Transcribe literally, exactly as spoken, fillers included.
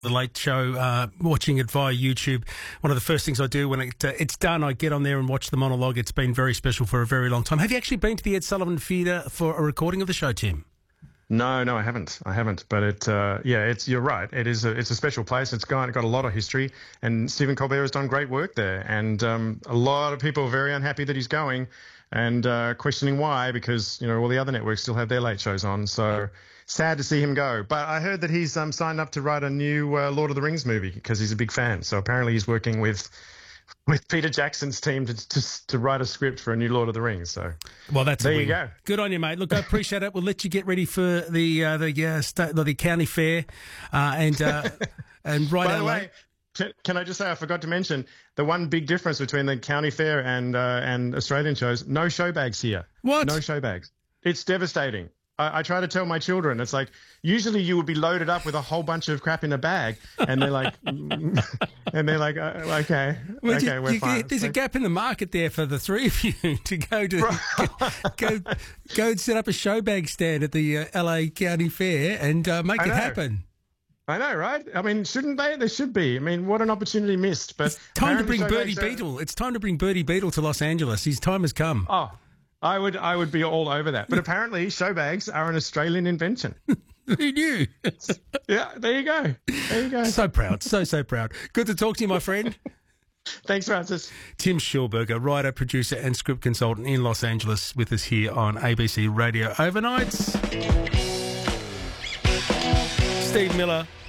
The Late Show, uh, watching it via YouTube. One of the first things I do when it, uh, it's done, I get on there and watch the monologue. It's been very special for a very long time. Have you actually been to the Ed Sullivan Theatre for a recording of the show, Tim? No, no, I haven't. I haven't. But it, uh, yeah, it's you're right. It is. A, it's a special place. It's got got a lot of history, and Stephen Colbert has done great work there. And um, a lot of people are very unhappy that he's going, and uh, questioning why, because you know all the other networks still have their late shows on. So sad to see him go. But I heard that he's um, signed up to write a new uh, Lord of the Rings movie because he's a big fan. So apparently he's working with. with Peter Jackson's team to, to to write a script for a new Lord of the Rings. So, well, that's there you go. Good on you, mate. Look, I appreciate it. We'll let you get ready for the uh, the uh, state, the county fair, uh, and uh, and right. By the way, can, can I just say I forgot to mention the one big difference between the county fair and uh, and Australian shows? No show bags here. What? No show bags. It's devastating. I, I try to tell my children, it's like, usually you would be loaded up with a whole bunch of crap in a bag, and they're like, and they're like, uh, okay, well, okay, you, we're you, fine. There's like, a gap in the market there for the three of you to go to go, go go and set up a show bag stand at the uh, L A County Fair and uh, make I it know. happen. I know, right? I mean, shouldn't they? They should be. I mean, what an opportunity missed. But it's time to bring show Birdie bags are- Beetle. It's time to bring Birdie Beetle to Los Angeles. His time has come. Oh, I would, I would be all over that. But apparently, show bags are an Australian invention. Who knew? Yeah, there you go. There you go. So proud, so so proud. Good to talk to you, my friend. Thanks, Francis. Tim Schulberger, writer, producer, and script consultant in Los Angeles, with us here on A B C Radio Overnights. Steve Miller.